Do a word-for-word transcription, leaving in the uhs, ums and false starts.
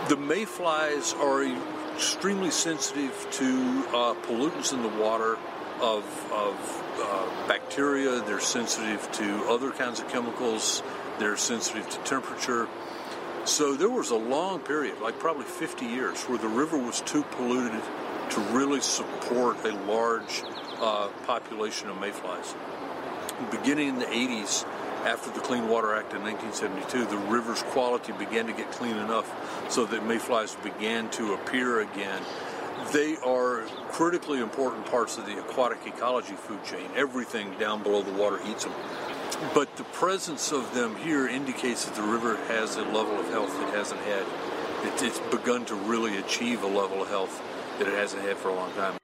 The mayflies are extremely sensitive to uh, pollutants in the water of, of uh, bacteria. They're sensitive to other kinds of chemicals. They're sensitive to temperature. So there was a long period, like probably fifty years, where the river was too polluted to really support a large uh, population of mayflies. Beginning in the eighties, after the Clean Water Act in nineteen seventy-two, the river's quality began to get clean enough so that mayflies began to appear again. They are critically important parts of the aquatic ecology food chain. Everything down below the water eats them. But the presence of them here indicates that the river has a level of health it hasn't had. It, it's begun to really achieve a level of health that it hasn't had for a long time.